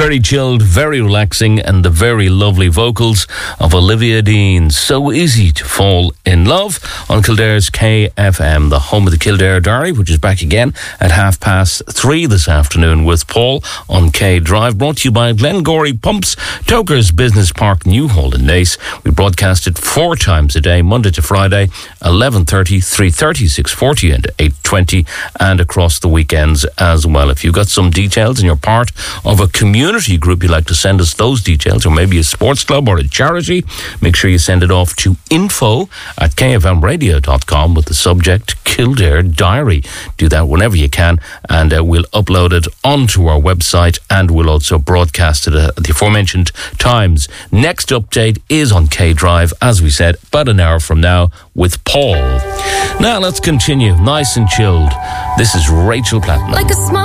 Very chilled, very relaxing, and the very lovely vocals of Olivia Dean. So easy to fall in love on Kildare's KFM, the home of the Kildare Diary, which is back again at 3:30 this afternoon with Paul on K Drive. Brought to you by Glengory Pumps, Tokers Business Park, Newhall in Naas. We broadcast it 4 times a day, Monday to Friday, 11:30, 3:30, 6:40 and 8:20, and across the weekends as well. If you've got some details and you're part of a community group, you'd like to send us those details, or maybe a sports club or a charity, make sure you send it off to info@kfmradio.com with the subject Kildare Diary. Do that whenever you can, and we'll upload it onto our website, and we'll also broadcast it at the aforementioned times. Next update is on K Drive, as we said, about an hour from now with Paul. Now let's continue, nice and chilled. This is Rachel Platten. Like a small